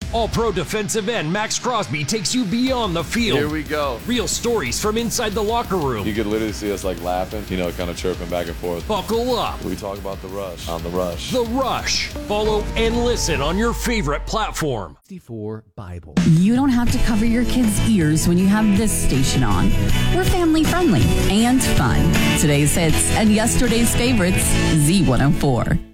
All-Pro defensive end Max Crosby takes you beyond the field. Here we go. Real stories from inside the locker room. You could literally see us like laughing, kind of chirping back and forth. Buckle up. We talk about The Rush on The Rush. The Rush. Follow and listen on your favorite platform. 64 Bible. You don't have to cover your kids' ears when you have this station on. We're family friendly and fun. Today's hits and yesterday's favorites, Z104.